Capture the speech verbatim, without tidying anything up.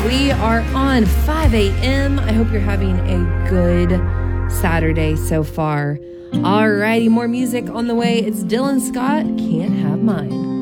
We are on five a.m. I hope you're having a good Saturday so far. Alrighty, more music on the way. It's Dylan Scott, Can't Have Mine.